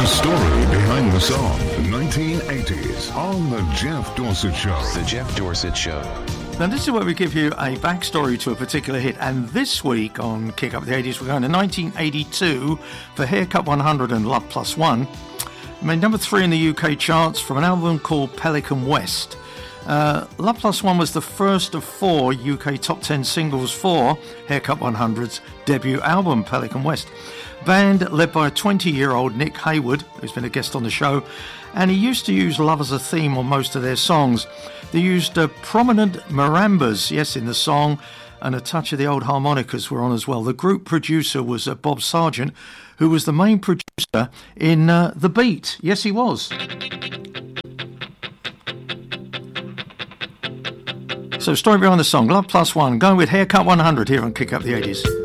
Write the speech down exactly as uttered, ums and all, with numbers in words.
The story behind the song, nineteen eighties, on The Jeff Dorsett Show. The Jeff Dorsett Show. Now, this is where we give you a backstory to a particular hit. And this week on Kick Up the eighties, we're going to nineteen eighty-two for Haircut one hundred and Love Plus One. It made number three in the U K charts from an album called Pelican West. Uh, Love Plus One was the first of four U K top ten singles for Haircut one hundred's debut album, Pelican West. Band led by a twenty-year-old Nick Hayward, who's been a guest on the show, and he used to use love as a theme on most of their songs. They used uh, prominent marimbas, yes, in the song, and a touch of the old harmonicas were on as well. The group producer was uh, Bob Sargent, who was the main producer in uh, The Beat. Yes, he was. So, story behind the song, Love Plus One, going with Haircut one hundred here on Kick Up the eighties.